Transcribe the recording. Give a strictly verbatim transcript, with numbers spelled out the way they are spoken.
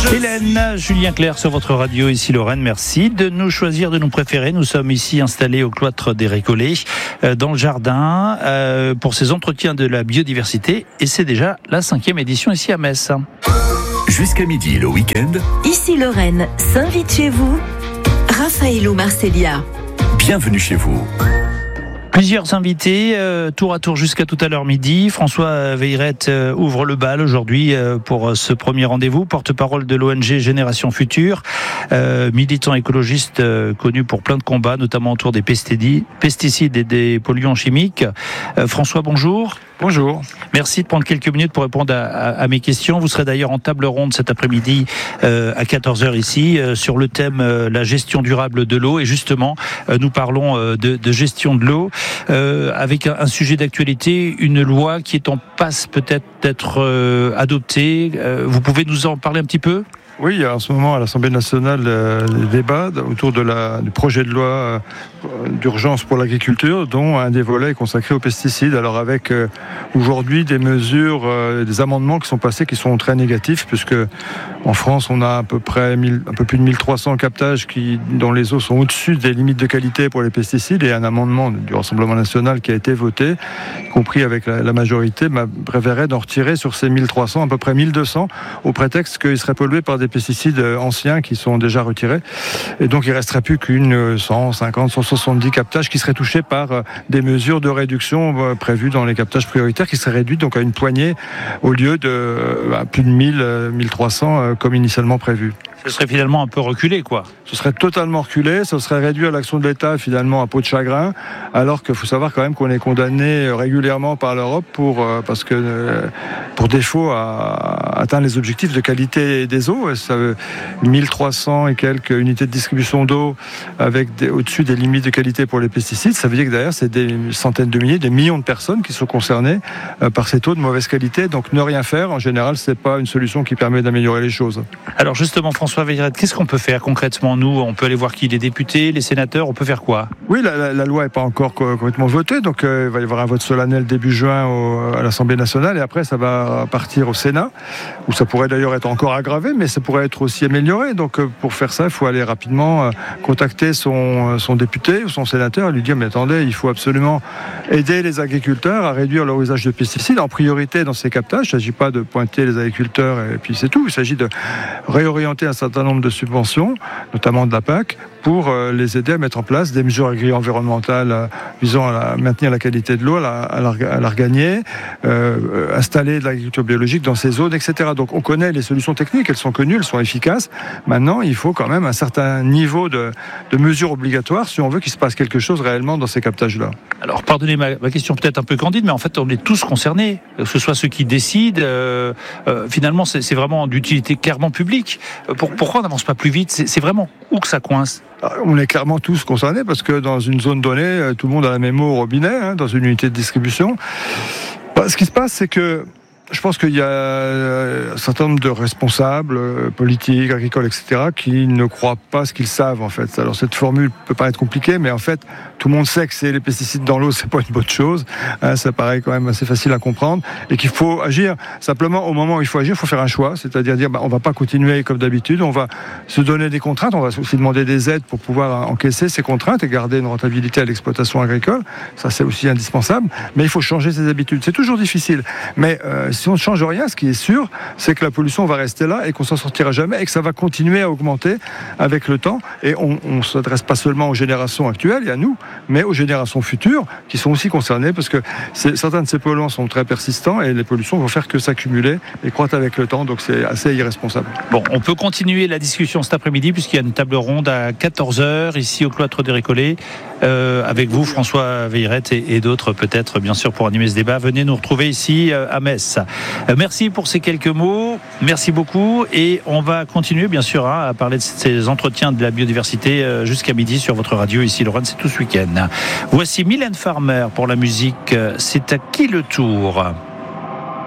Hélène, Julien Clerc sur votre radio, ici Lorraine, merci de nous choisir, de nous préférer. Nous sommes ici installés au cloître des Récollets, euh, dans le jardin, euh, pour ces entretiens de la biodiversité. Et c'est déjà la cinquième édition ici à Metz. Jusqu'à midi le week-end. Ici Lorraine s'invite chez vous. Raphaël Marcelia. Bienvenue chez vous. Plusieurs invités, euh, tour à tour jusqu'à tout à l'heure midi. François Veillerette euh, ouvre le bal aujourd'hui euh, pour ce premier rendez-vous. Porte-parole de l'O N G Génération Future, euh, militant écologiste euh, connu pour plein de combats, notamment autour des pesticides et des polluants chimiques. Euh, François, bonjour. Bonjour. Merci de prendre quelques minutes pour répondre à, à, à mes questions. Vous serez d'ailleurs en table ronde cet après-midi euh, à quatorze heures ici euh, sur le thème euh, la gestion durable de l'eau. Et justement, euh, nous parlons euh, de, de gestion de l'eau euh, avec un, un sujet d'actualité, une loi qui est en passe peut-être d'être euh, adoptée. Euh, vous pouvez nous en parler un petit peu ? Oui, en ce moment à l'Assemblée nationale, euh, les débats autour de la, du projet de loi euh, d'urgence pour l'agriculture, dont un des volets est consacré aux pesticides. Alors avec euh, aujourd'hui des mesures, euh, des amendements qui sont passés qui sont très négatifs, puisque en France on a à peu près mille, un peu plus de mille trois cents captages qui, dont les eaux sont au-dessus des limites de qualité pour les pesticides, et un amendement du Rassemblement national qui a été voté, y compris avec la, la majorité, m'a préféré d'en retirer sur ces mille trois cents, à peu près mille deux cents, au prétexte qu'ils seraient pollués par des pesticides anciens qui sont déjà retirés, et donc il ne resterait plus qu'une cent cinquante, cent soixante-dix captages qui seraient touchés par des mesures de réduction prévues dans les captages prioritaires, qui seraient réduites donc à une poignée au lieu de à plus de mille, mille trois cents comme initialement prévu. Ce serait finalement un peu reculé, quoi. Ce serait totalement reculé, ce serait réduit à l'action de l'État finalement à peau de chagrin, alors qu'il faut savoir quand même qu'on est condamné régulièrement par l'Europe pour, euh, parce que, euh, pour défaut à atteindre les objectifs de qualité des eaux. Ça, mille trois cents et quelques unités de distribution d'eau avec des, au-dessus des limites de qualité pour les pesticides, ça veut dire que derrière c'est des centaines de milliers, des millions de personnes qui sont concernées euh, par ces taux de mauvaise qualité. Donc ne rien faire, en général, c'est pas une solution qui permet d'améliorer les choses. Alors justement, François Veillerette, qu'est-ce qu'on peut faire concrètement? Nous, on peut aller voir qui les députés, les sénateurs, on peut faire quoi? Oui, la, la, la loi n'est pas encore complètement votée, donc euh, il va y avoir un vote solennel début juin au, à l'Assemblée nationale, et après ça va partir au Sénat, où ça pourrait d'ailleurs être encore aggravé, mais ça pourrait être aussi amélioré. Donc euh, pour faire ça, il faut aller rapidement euh, contacter son, son député ou son sénateur et lui dire, mais attendez, il faut absolument aider les agriculteurs à réduire leur usage de pesticides, en priorité dans ces captages. Il ne s'agit pas de pointer les agriculteurs et puis c'est tout, il s'agit de réorienter un certain nombre de subventions, notamment de la P A C, pour euh, les aider à mettre en place des mesures agri-environnementales euh, visant à la, maintenir la qualité de l'eau, à la, à la, à la regagner, euh, installer de l'agriculture biologique dans ces zones, et cetera. Donc on connaît les solutions techniques, elles sont connues, elles sont efficaces. Maintenant, il faut quand même un certain niveau de, de mesures obligatoires si on veut qu'il se passe quelque chose réellement dans ces captages-là. Alors pardonnez ma, ma question peut-être un peu candide, mais en fait on est tous concernés, que ce soit ceux qui décident, euh, euh, finalement c'est, c'est vraiment d'utilité clairement publique. Pour, pourquoi on n'avance pas plus vite? c'est, c'est vraiment où que ça coince? On est clairement tous concernés parce que dans une zone donnée, tout le monde a la même eau au robinet, hein, dans une unité de distribution. Ce qui se passe, c'est que je pense qu'il y a un certain nombre de responsables politiques, agricoles, et cetera, qui ne croient pas ce qu'ils savent, en fait. Alors, cette formule peut paraître compliquée, mais en fait, tout le monde sait que c'est les pesticides dans l'eau, c'est pas une bonne chose. Hein, ça paraît quand même assez facile à comprendre. Et qu'il faut agir. Simplement, au moment où il faut agir, il faut faire un choix. C'est-à-dire dire, bah, on va pas continuer comme d'habitude. On va se donner des contraintes. On va aussi demander des aides pour pouvoir encaisser ces contraintes et garder une rentabilité à l'exploitation agricole. Ça, c'est aussi indispensable. Mais il faut changer ses habitudes. C'est toujours difficile. Mais, euh, si on ne change rien, ce qui est sûr, c'est que la pollution va rester là et qu'on s'en sortira jamais et que ça va continuer à augmenter avec le temps. Et on ne s'adresse pas seulement aux générations actuelles et à nous, mais aux générations futures qui sont aussi concernées parce que certains de ces polluants sont très persistants et les pollutions vont faire que s'accumuler et croître avec le temps. Donc c'est assez irresponsable. Bon, on peut continuer la discussion cet après-midi puisqu'il y a une table ronde à quatorze heures ici au cloître des Récollets euh, avec vous, François Veillerette et, et d'autres peut-être bien sûr pour animer ce débat. Venez nous retrouver ici euh, à Metz. Merci pour ces quelques mots, merci beaucoup et on va continuer bien sûr hein, à parler de ces entretiens de la biodiversité jusqu'à midi sur votre radio ici Lorraine, c'est tout ce week-end. Voici Mylène Farmer pour la musique, c'est à qui le tour?